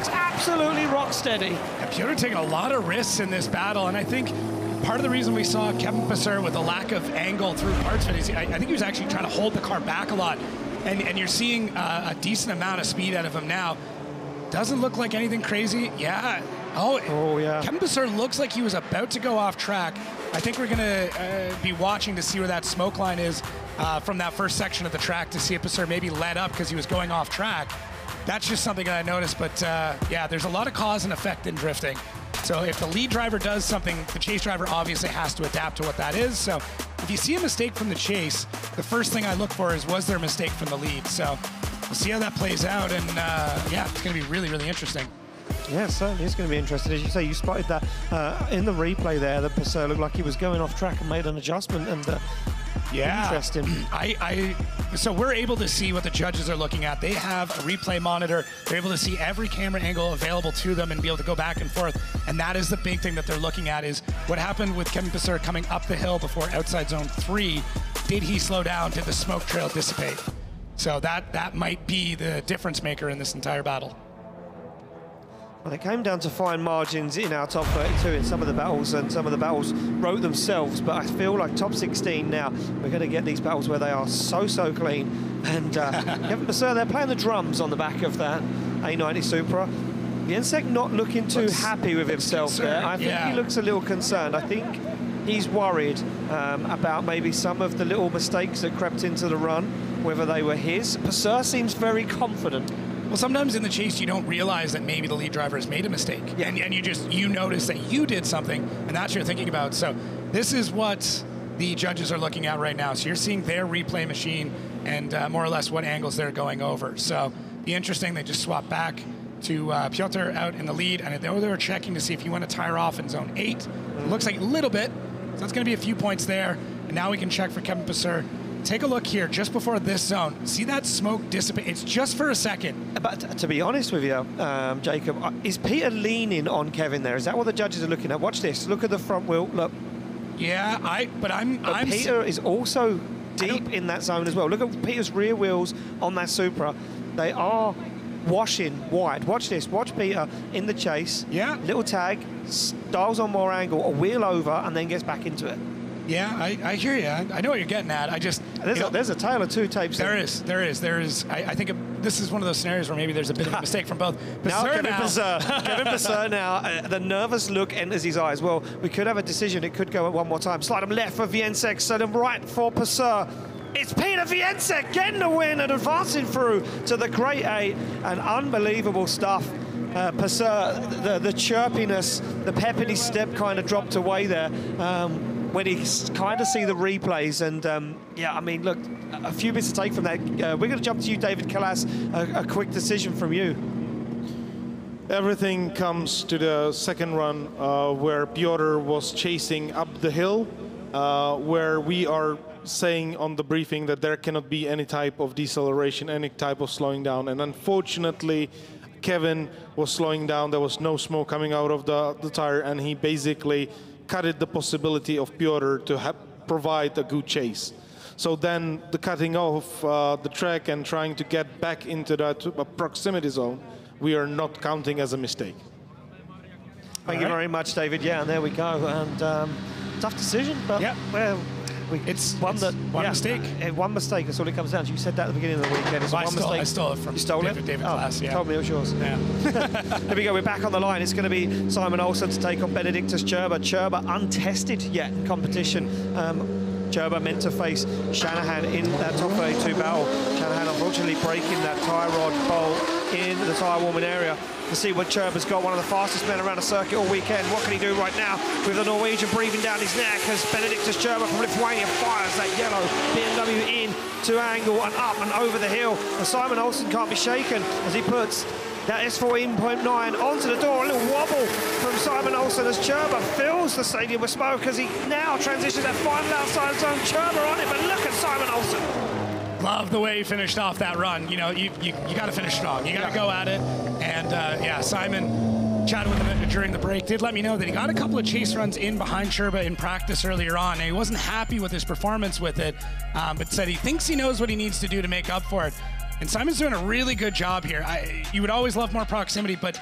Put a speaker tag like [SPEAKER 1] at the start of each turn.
[SPEAKER 1] looks absolutely rock steady.
[SPEAKER 2] Yeah, Piotr taking a lot of risks in this battle, and I think part of the reason we saw Kevin Vasseur with a lack of angle through parts of it is I think he was actually trying to hold the car back a lot, and you're seeing a decent amount of speed out of him now. Doesn't look like anything crazy. Yeah. Oh yeah. Kevin Vasseur looks like he was about to go off track. I think we're gonna be watching to see where that smoke line is from that first section of the track to see if Vasseur maybe let up because he was going off track. That's just something that I noticed, but yeah, there's a lot of cause and effect in drifting. So if the lead driver does something, the chase driver obviously has to adapt to what that is. So if you see a mistake from the chase, the first thing I look for is, was there a mistake from the lead? So we'll see how that plays out, and yeah, it's gonna be really, really interesting.
[SPEAKER 1] Yeah, certainly it's going to be interesting. As you say, you spotted that in the replay there, that Vasseur looked like he was going off track and made an adjustment, and
[SPEAKER 2] yeah,
[SPEAKER 1] interesting.
[SPEAKER 2] So we're able to see what the judges are looking at. They have a replay monitor. They're able to see every camera angle available to them and be able to go back and forth. And that is the big thing that they're looking at, is what happened with Kevin Vasseur coming up the hill before outside zone 3. Did he slow down? Did the smoke trail dissipate? So that might be the difference maker in this entire battle.
[SPEAKER 1] Well, it came down to fine margins in our top 32 in some of the battles, and some of the battles wrote themselves, but I feel like top 16 now, we're going to get these battles where they are so clean. And Kevin Vasseur, they're playing the drums on the back of that A90 Supra. Wieniec not looking too happy with himself there. I think he looks a little concerned. I think he's worried about maybe some of the little mistakes that crept into the run, whether they were his. Vasseur seems very confident.
[SPEAKER 2] Well, sometimes in the chase you don't realize that maybe the lead driver has made a mistake, and you notice that you did something, and that's what you're thinking about. So this is what the judges are looking at right now. So you're seeing their replay machine and more or less what angles they're going over. So be interesting. They just swap back to Piotr out in the lead, and they were checking to see if you want to tire off in zone 8. It looks like a little bit, so that's going to be a few points there. And now we can check for Kevin Vasseur. Take a look here, just before this zone. See that smoke dissipate? It's just for a second.
[SPEAKER 1] But to be honest with you, Jacob, is Peter leaning on Kevin there? Is that what the judges are looking at? Watch this. Look at the front wheel. Look.
[SPEAKER 2] Yeah, but
[SPEAKER 1] Peter is also deep in that zone as well. Look at Peter's rear wheels on that Supra. They are washing white. Watch this. Watch Peter in the chase.
[SPEAKER 2] Yeah.
[SPEAKER 1] Little tag, dials on more angle, a wheel over, and then gets back into it.
[SPEAKER 2] Yeah, I hear you. I know what you're getting at.
[SPEAKER 1] There's a tale of two tapes.
[SPEAKER 2] There is. I think this is one of those scenarios where maybe there's a bit of a mistake from both.
[SPEAKER 1] Kevin Vasseur now, the nervous look enters his eyes. Well, we could have a decision. It could go at one more time. Slide him left for Wieniec, slide him right for Vasseur. It's Peter Wieniec getting the win and advancing through to the Great 8, and unbelievable stuff. Vasseur, the chirpiness, the pep in his step kind of dropped away there. When he kind of see the replays, and yeah, I mean, look, a few bits to take from that. We're going to jump to you, David Kalas. A quick decision from you.
[SPEAKER 3] Everything comes to the second run where Piotr was chasing up the hill, where we are saying on the briefing that there cannot be any type of deceleration, any type of slowing down, and unfortunately Kevin was slowing down. There was no smoke coming out of the tire, and he basically cutted the possibility of Piotr to provide a good chase. So then the cutting off the track and trying to get back into that proximity zone, we are not counting as a mistake.
[SPEAKER 1] Thank you very much, David. Yeah, and there we go. And tough decision, but well,
[SPEAKER 2] it's one mistake.
[SPEAKER 1] One mistake, that's all it comes down to. You said that at the beginning of the weekend. It's one mistake.
[SPEAKER 2] I stole it from David Kalas.
[SPEAKER 1] You told me it was yours.
[SPEAKER 2] Yeah.
[SPEAKER 1] There we go. We're back on the line. It's going to be Simon Olsen to take on Benedictus Czerba. Czerba untested yet in competition. Czerba meant to face Shanahan in that top 32 battle. Shanahan unfortunately breaking that tie rod bolt in the tyre warming area. To see what Czerba's got, one of the fastest men around the circuit all weekend. What can he do right now with the Norwegian breathing down his neck as Benedictus Czerba from Lithuania fires that yellow BMW in to angle and up and over the hill. And Simon Olsen can't be shaken as he puts that S14.9 onto the door. A little wobble from Simon Olsen as Czerba fills the stadium with smoke as he now transitions that final outside zone. Czerba on it, but look at Simon Olsen.
[SPEAKER 2] Love the way he finished off that run. You know, you got to finish strong. You got to go at it. And yeah, Simon chatted with him during the break. Did let me know that he got a couple of chase runs in behind Czerba in practice earlier on, and he wasn't happy with his performance with it, but said he thinks he knows what he needs to do to make up for it. And Simon's doing a really good job here. You would always love more proximity, but